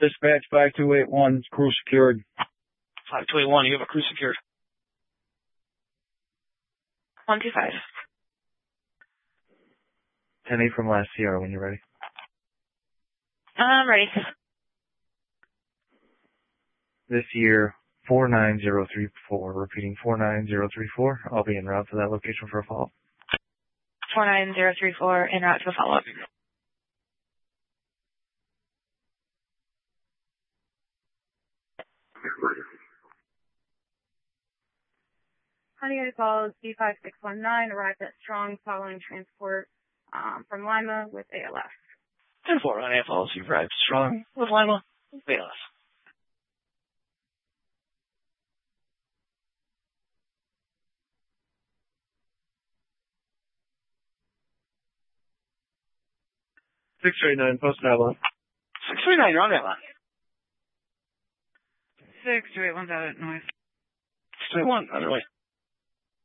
Dispatch 5281, crew secured. 5281, you have a crew secured. 125. 10-8 from last CR when you're ready. I'm ready. This year, 49034. Repeating 49034. I'll be en route to that location for a follow-up. 49034, en route to a follow-up. Pontiac calls B5619, arrived at Strong following transport from Lima with ALS. 10-4 on AFLs, you've arrived Strong with Lima, with ALS. $639, post Avalon. 639, you're on Avalon. 6281's out at noise. 621, underway.